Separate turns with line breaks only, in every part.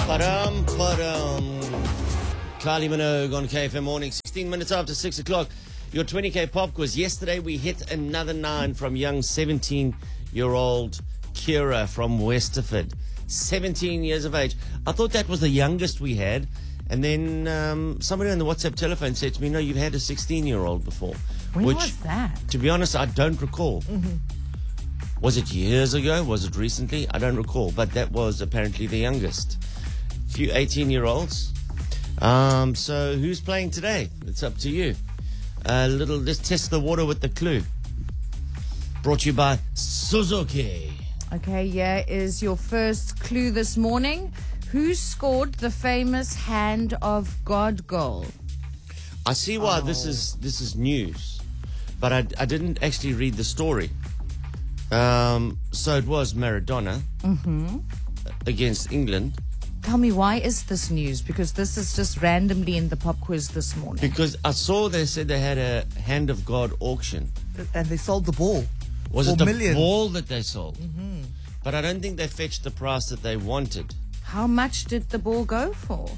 Padam. Kylie Minogue on KFM Morning, 16 minutes after 6 o'clock. Your 20K pop quiz. Yesterday we hit another 9 from young 17-year-old Kira from Westerford. 17 years of age. I thought that was the youngest we had. And then somebody on the WhatsApp telephone said to me, no, you've had a 16-year-old before.
When was that?
To be honest, I don't recall. Mm-hmm. Was it years ago? Was it recently? I don't recall. But that was apparently the youngest. A few 18-year-olds. So who's playing today? It's up to you. Let's test the water with the clue. Brought to you by Suzuki.
Okay, here is your first clue this morning. Who scored the famous Hand of God goal?
I see why this is news, but I didn't actually read the story. So it was Maradona against England.
Tell me, why is this news? Because this is just randomly in the pop quiz this morning.
Because I saw they said they had a Hand of God auction.
And they sold the ball.
Was it
for
the
millions.
ball that they sold? Mm-hmm. But I don't think they fetched the price that they wanted.
How much did the ball go for?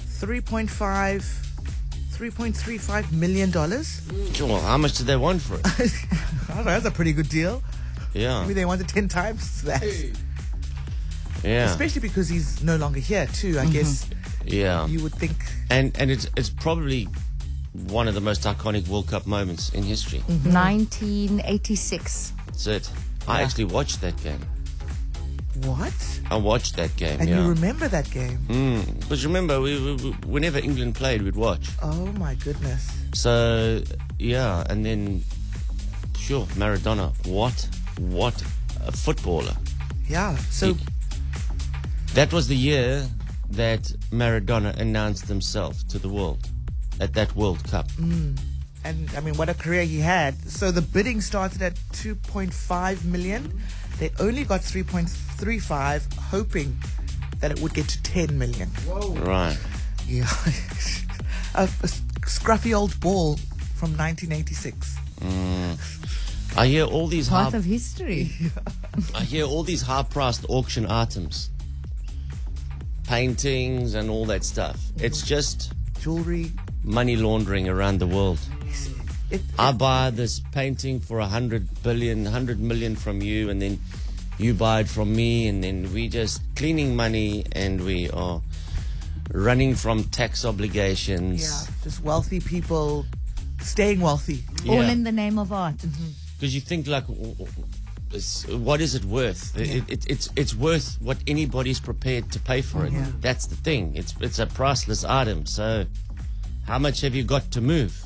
$3.35 million.
Well, how much did they want for it?
I don't know, that's a pretty good deal.
Yeah.
Maybe they wanted 10 times that.
Yeah.
Especially because he's no longer here too, I guess.
Yeah.
You would think.
And it's probably one of the most iconic World Cup moments in history.
1986.
That's it. I actually watched that game.
What?
I watched that game,
And
yeah.
you remember that game?
Because remember, we whenever England played, we'd watch.
Oh my goodness.
So, yeah, and then, sure, Maradona. What a footballer.
Yeah. So
That was the year that Maradona announced himself to the world at that World Cup.
and I mean, what a career he had. So the bidding started at 2.5 million. They only got 3.35, hoping that it would get to 10 million.
Whoa. Right.
Yeah. a scruffy old ball from 1986.
I hear all these
Part of history.
I hear all these high-priced auction items, paintings and all that stuff. It's just
Jewelry.
money laundering around the world. I buy this painting for 100 million from you, and then you buy it from me, and then we just cleaning money, and we are running from tax obligations.
Yeah. Just wealthy people staying wealthy.
All in the name of art.
Because you think like, what is it worth?
Yeah.
It's worth what anybody's prepared to pay for it.
Yeah.
That's the thing. It's a priceless item. So, how much have you got to move?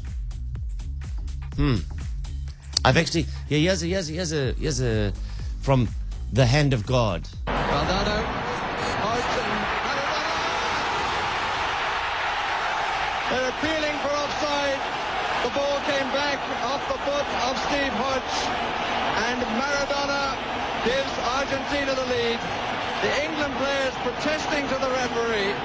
I've actually here's a from the Hand of God.
Valdano, Hodgson, they're appealing for offside. The ball came back off the foot of Steve Hodge, and Maradona gives Argentina the lead. The England players protesting to the referee.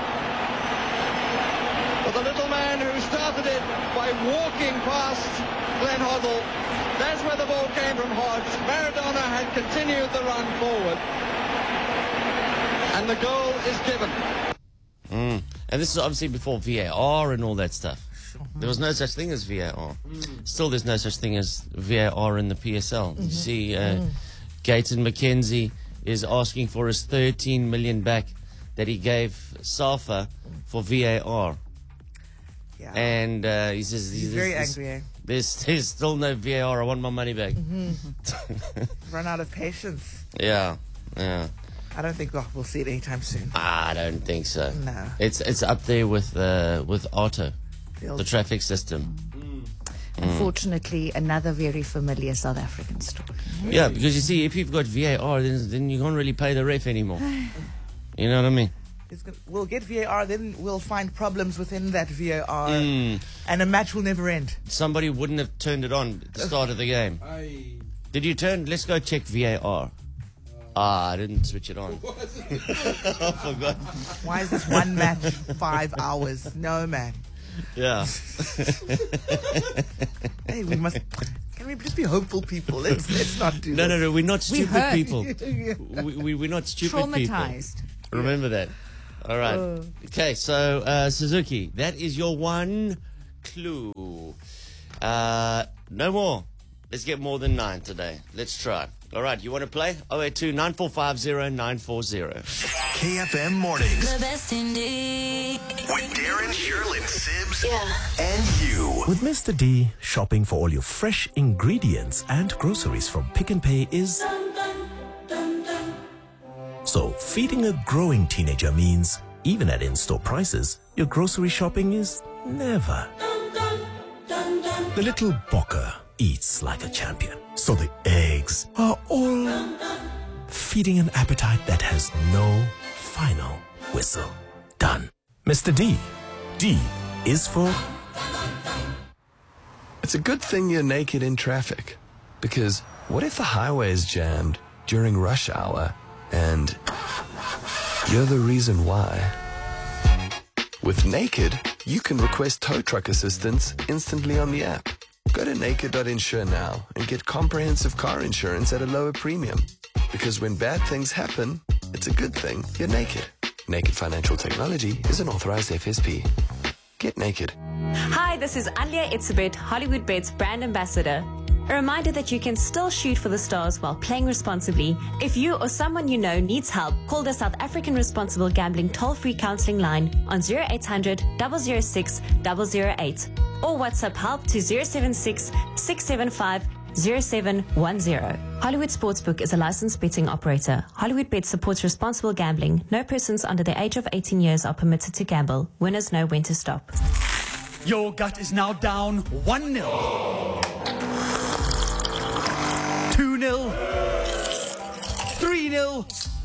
But the little man who started it by walking past Glenn Hoddle, that's where the ball came from Hodge. Maradona had continued the run forward. And the goal is given.
And this is obviously before VAR and all that stuff. There was no such thing as VAR. Still, there's no such thing as VAR in the PSL. You see, Gayton McKenzie is asking for his 13 million back that he gave Safa for VAR.
Yeah.
And he says
He's very angry, eh?
There's still no VAR. I want my money back.
Run out of patience.
Yeah.
I don't think we'll see it anytime soon.
I don't think so.
No.
It's up there with Auto, the traffic system.
Unfortunately, another very familiar South African story.
Yeah, because you see, if you've got VAR, then you can't really pay the ref anymore. You know what I mean?
We'll get VAR, then we'll find problems within that VAR, and a match will never end.
Somebody wouldn't have turned it on at the start of the game. Did you turn? Let's go check VAR. I didn't switch it on. I forgot.
Why is this one match 5 hours? No, man.
Yeah.
Hey, we must. Can we just be hopeful people? Let's not do
No, we're not stupid
hurt.
people. We're not stupid people.
Traumatized.
Remember that. All right. Okay, so Suzuki, that is your one clue. No more. Let's get more than 9 today. Let's try. All right, you want to play? 082-9450-940.
KFM Mornings.
The best indeed.
With Darren, Sherlyn, Sibs,
Yeah.
and you.
With Mr. D, shopping for all your fresh ingredients and groceries from Pick n Pay is... So, feeding a growing teenager means, even at in-store prices, your grocery shopping is never. The little Bokker eats like a champion. So the eggs are all feeding an appetite that has no final whistle. Done. Mr. D. D is for...
It's a good thing you're naked in traffic. Because what if the highway is jammed during rush hour and you're the reason why? With Naked, you can request tow truck assistance instantly on the app. Go to naked.insure now and get comprehensive car insurance at a lower premium. Because when bad things happen, it's a good thing you're naked. Naked Financial Technology is an authorized FSP. Get naked.
Hi, this is Alia Itzebet, Hollywood Bets brand ambassador. A reminder that you can still shoot for the stars while playing responsibly. If you or someone you know needs help, call the South African Responsible Gambling toll-free counseling line on 0800 006 008 or WhatsApp help to 076 675 0710. Hollywood Sportsbook is a licensed betting operator. Hollywood Bet supports responsible gambling. No persons under the age of 18 years are permitted to gamble. Winners know when to stop.
Your gut is now down 1-0. 2-0. 3-0.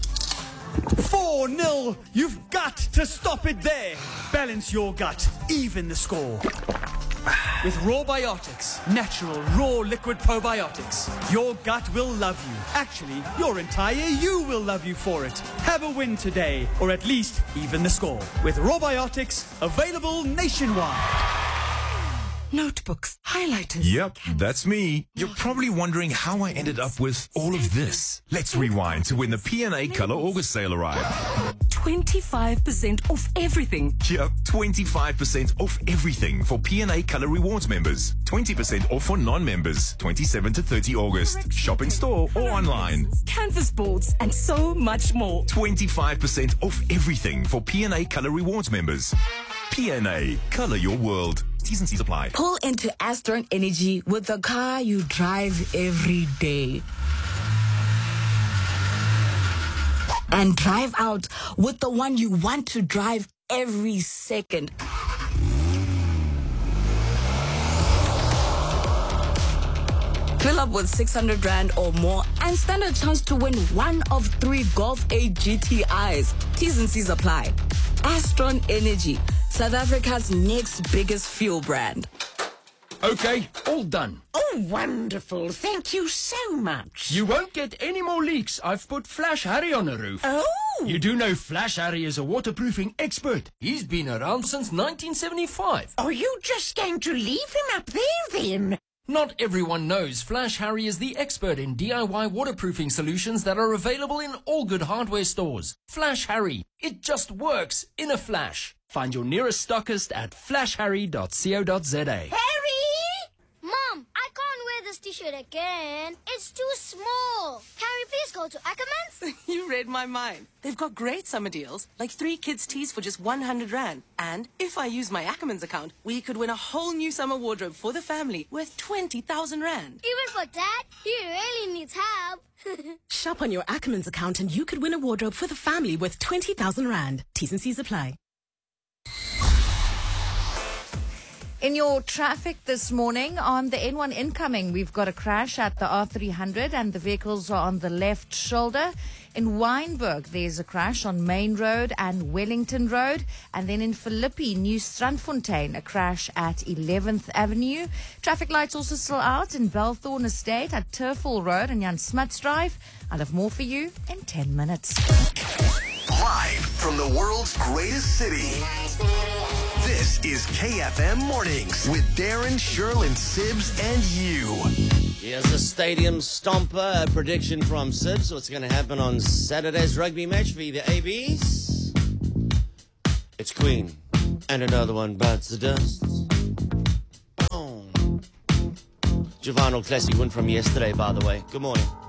4-0. You've got to stop it there. Balance your gut. Even the score. With Raw Biotics, natural, raw liquid probiotics, your gut will love you. Actually, your entire you will love you for it. Have a win today, or at least even the score. With Raw Biotics, available nationwide.
Notebooks, highlighters.
Yep, that's me. You're probably wondering how I ended up with all of this. Let's rewind to when the P&A Color August sale arrived.
25% off everything.
Yep, 25% off everything for P&A Color Rewards members. 20% off for non-members. 27 to 30 August. Shop in store or online.
Canvas boards and so much more.
25% off everything for P&A Color Rewards members. P&A, color your world. T's and C's apply.
Pull into Astron Energy with the car you drive every day. And drive out with the one you want to drive every second. Fill up with 600 Rand or more and stand a chance to win one of 3 Golf 8 GTIs. T's and C's apply. Astron Energy, South Africa's next biggest fuel brand.
Okay, all done.
Oh, wonderful. Thank you so much.
You won't get any more leaks. I've put Flash Harry on the roof.
Oh!
You do know Flash Harry is a waterproofing expert. He's been around since 1975.
Are you just going to leave him up there then?
Not everyone knows Flash Harry is the expert in DIY waterproofing solutions that are available in all good hardware stores. Flash Harry. It just works in a flash. Find your nearest stockist at flashharry.co.za.
Harry! Mom, I can't wear this t-shirt again. It's too small. Can we please go to Ackermans?
You read my mind. They've got great summer deals, like 3 kids' tees for just 100 Rand. And if I use my Ackermans account, we could win a whole new summer wardrobe for the family worth 20,000 Rand.
Even for Dad? He really needs help.
Shop on your Ackermans account and you could win a wardrobe for the family worth 20,000 Rand. T's and C's apply.
In your traffic this morning on the N1 incoming, we've got a crash at the R300 and the vehicles are on the left shoulder. In Wynberg, there's a crash on Main Road and Wellington Road. And then in Philippi, New Strandfontein, a crash at 11th Avenue. Traffic lights also still out in Belthorn Estate at Turfall Road and Jan Smuts Drive. I'll have more for you in 10 minutes.
Live from the world's greatest city. This is KFM Mornings with Darren, Sherlyn, Sibs, and you.
Here's a stadium stomper, a prediction from Sibs. What's going to happen on Saturday's rugby match for the ABs? Queen. And another one bites the dust. Oh. Javano classic win from yesterday, by the way. Good morning.